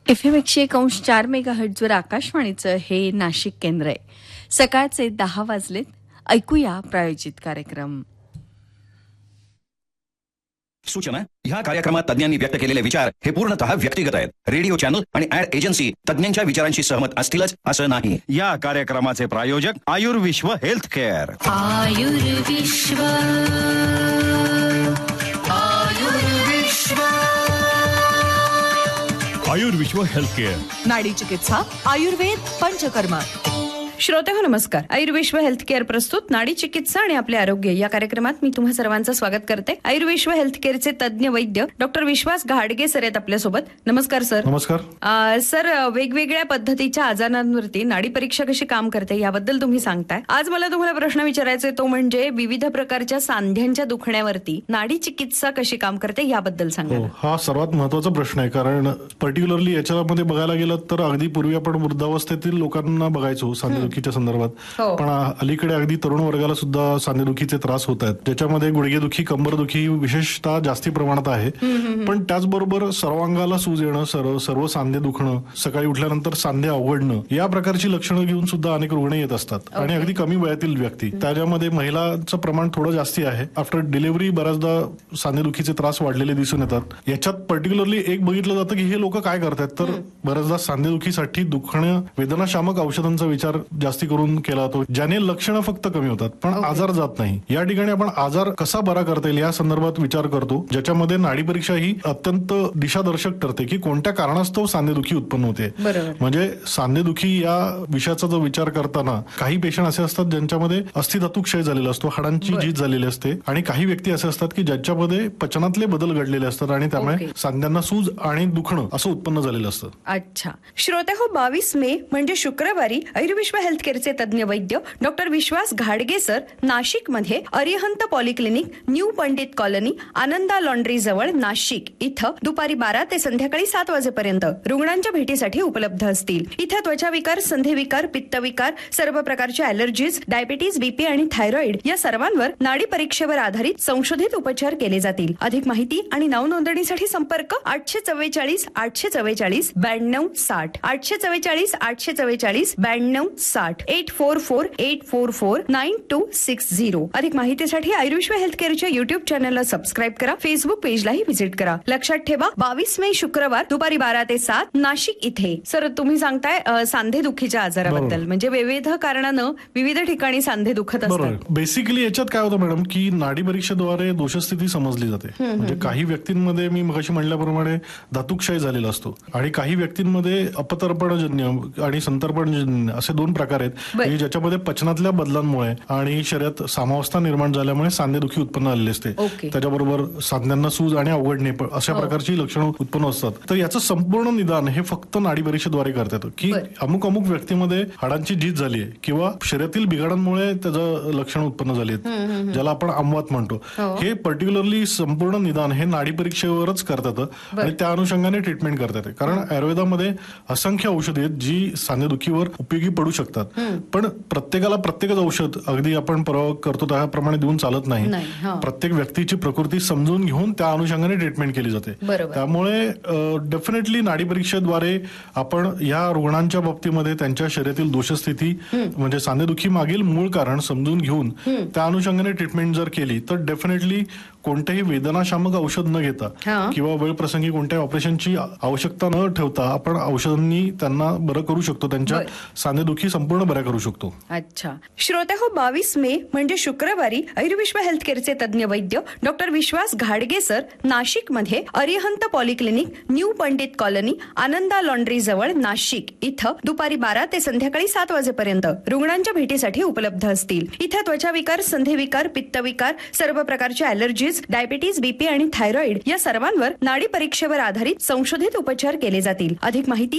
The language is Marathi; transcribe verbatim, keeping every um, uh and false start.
एफ एम एकशे एक अंश चार मेगा हर्ट्झवर आकाशवाणीचं हे नाशिक केंद्र आहे. सकाळचे दहा वाजलेत. ऐकूया प्रायोजित कार्यक्रम. सूचना. ह्या कार्यक्रमात तज्ञांनी व्यक्त केलेले विचार हे पूर्णतः व्यक्तिगत आहेत. रेडिओ चॅनल आणि ऍड एजन्सी तज्ञांच्या विचारांशी सहमत असतीलच असं नाही. या कार्यक्रमाचे प्रायोजक Ayurvishwa health care. Ayurvishwa Ayurvishwa Ayurvishwa health care. नाडी चिकित्सा, आयुर्वेद, पंचकर्मा. श्रोते हो नमस्कार. आयुर्विश्व हेल्थ केअर प्रस्तुत नाडी चिकित्सा आणि आपले आरोग्य या कार्यक्रमात मी तुम्हा सर्वांचं स्वागत करते. आयुर्विश्व हेल्थ केअरचे तज्ञ वैद्य डॉक्टर विश्वास घाडगे सर आहेत आपल्यासोबत. नमस्कार सर. नमस्कार. अ, सर, वेगवेगळ्या पद्धतीच्या आजारांवरती नाडी परीक्षा कशी काम करते याबद्दल तुम्ही सांगताय. आज मला तुम्हाला प्रश्न विचारायचा आहे, तो म्हणजे विविध प्रकारच्या सांध्यांच्या दुखण्यावरती नाडी चिकित्सा कशी काम करते याबद्दल सांगा. हो, हा सर्वात महत्वाचा प्रश्न आहे. कारण पर्टिक्युलरली याच्यामध्ये बघायला गेलं तर अगदी पूर्वी आपण वृद्धावस्थेतील लोकांना बघायचो सांधेदुखीच्या संदर्भात, पण अलीकडे अगदी तरुण वर्गाला सुद्धा सांधेदुखीचे त्रास होत आहेत, ज्याच्यामध्ये गुडघेदुखी, कंबरदुखी विशेषतः जास्ती प्रमाणात आहे. पण त्याचबरोबर सर्वांगाला सूज येणं, सर्व सर्व सांधे दुखणं, सकाळी उठल्यानंतर सांधे अवघडणं, या प्रकारची लक्षणं घेऊन सुद्धा अनेक रुग्ण येत असतात. आणि अगदी कमी वयातील व्यक्ती, त्याच्यामध्ये महिलांचं प्रमाण थोडं जास्ती आहे. आफ्टर डिलिव्हरी बऱ्याचदा सांधेदुखीचे त्रास वाढलेले दिसून येतात. याच्यात पर्टिक्युलरली एक बघितलं जातं की हे लोक काय करतात, तर बऱ्याचदा सांधेदुखीसाठी दुखणं वेदनाशामक औषधांचा विचार जास्ती करून केला जातो, ज्याने लक्षणं फक्त कमी होतात पण आजार जात नाही. या ठिकाणी आपण आजार कसा बरा करता येईल या संदर्भात विचार करतो, ज्याच्यामध्ये नाडी परीक्षा ही अत्यंत दिशादर्शक ठरते की कोणत्या कारणास्तव सांधेदुखी उत्पन्न होते. म्हणजे सांधेदुखी या विषयाचा जो विचार करताना काही पेशंट असे असतात ज्यांच्यामध्ये अस्थिधातू क्षय झालेला असतो, हाडांची झीज झालेली असते, आणि काही व्यक्ती असे असतात की ज्याच्यामध्ये पचनातले बदल घडलेले असतात आणि त्यामुळे सांध्यांना सूज आणि दुखणं असं उत्पन्न झालेलं असतं. अच्छा श्रोते हो, बावीस मे म्हणजे शुक्रवारी आयुर्विश्व हेल्थ केअरचे तज्ञ वैद्य डॉक्टर विश्वास घाडगे सर नाशिक मध्ये Arihant polyclinic, new Pandit colony, आनंदा लॉन्ड्री जवळ नाशिक इथं दुपारी बारा ते संध्याकाळी सात वाजेपर्यंत रुग्णांच्या भेटीसाठी उपलब्ध असतील. इथं त्वचाविकार, संधिविकार, पित्तविकार, सर्व प्रकारच्या अलर्जीज, डायबिटीज, बीपी आणि थायरॉइड या सर्वांवर नाडी परीक्षेवर आधारित संशोधित उपचार केले जातील. अधिक माहिती आणि नाव नोंदणीसाठी संपर्क आठशे चव्वेचाळीस आठशे चव्वेचाळीस ब्याण्णव साठ आठशे चव्वेचाळीस आठशे चव्वेचाळीस ब्याण्णव साठ eight four four eight four four nine to six zero. अधिक माहितीसाठी आयुर्विश्व हेल्थ केअरच्या युट्यूब चॅनलला सबस्क्राईब करा, फेसबुक पेजलाही व्हिजिट करा. लक्षात ठेवा, बावीस मे शुक्रवार दुपारी बारा ते सात नाशिक इथे. सर, तुम्ही सांगताय सांधेदुखीच्या आजाराबद्दल, म्हणजे विविध कारणानं विविध ठिकाणी सांधे दुखत असतात. बेसिकली याच्यात काय होतं मॅडम की नाडी परीक्षेद्वारे दोषस्थिती समजली जाते. म्हणजे काही व्यक्तींमध्ये मी मगाशी म्हणल्याप्रमाणे धातुक्षय झालेला असतो आणि काही व्यक्तींमध्ये अपतर्पणजन्य आणि संतर्पणजन्य असे दोन प्रकार आहेत, ज्याच्यामध्ये पचनातल्या बदलांमुळे आणि शरीरात सामावस्था निर्माण झाल्यामुळे सांधेदुखी उत्पन्न झालेली असते. त्याच्याबरोबर सांध्यांना सूज आणि अवघडणे अशा प्रकारची लक्षणं उत्पन्न असतात. तर याचं संपूर्ण निदान हे फक्त नाडी परीक्षेद्वारे करता येतं की अमुक अमुक व्यक्तीमध्ये हाडांची झीज झाली आहे किंवा शरीरातील बिघाडांमुळे त्याचं लक्षण उत्पन्न झाली आहेत, ज्याला आपण आमवात म्हणतो. हे पर्टिक्युलरली संपूर्ण निदान हे नाडी परीक्षेवरच करता येतं आणि त्या अनुषंगाने ट्रीटमेंट करता येते. कारण आयुर्वेदामध्ये असंख्य औषधे आहेत जी सांधेदुखीवर उपयोगी पडू शकतात, पण प्रत्येकाला प्रत्येकच औषध अगदी आपण परवा करतो त्याप्रमाणे देऊन चालत नाही. प्रत्येक व्यक्तीची प्रकृती समजून घेऊन त्या अनुषंगाने ट्रीटमेंट केली जाते. त्यामुळे डेफिनेटली नाडी परीक्षेद्वारे आपण या रुग्णांच्या बाबतीमध्ये त्यांच्या शरीरातील दोषस्थिती म्हणजे सांधेदुखी मागील मूळ कारण समजून घेऊन त्या अनुषंगाने ट्रीटमेंट जर केली तर डेफिनेटली कोणत्याही वेदनाशामक औषध न घेता किंवा वेळ प्रसंगी कोणत्याही ऑपरेशनची आवश्यकता न ठेवता आपण औषधांनी त्यांना बरं करू शकतो, त्यांच्या सांधेदुखी संपूर्ण बऱ्या करू शकतो. अच्छा श्रोते हो, बावीस मे म्हणजे शुक्रवारी आयुर्विश्व हेल्थ केअरचे तज्ञ वैद्य डॉक्टर विश्वास घाडगे सर नाशिक मध्ये Arihant polyclinic, new Pandit colony, आनंदा लॉन्ड्री जवळ नाशिक इथं दुपारी बारा ते संध्याकाळी सात वाजेपर्यंत रुग्णांच्या भेटीसाठी उपलब्ध असतील. इथं त्वचाविकार, संधिविकार, पित्तविकार, सर्व प्रकारच्या अलर्जीज, डायबिटीज, बीपी आणि थायरॉइड या सर्वांवर नाडी परीक्षेवर आधारित संशोधित उपचार केले जातील. अधिक माहिती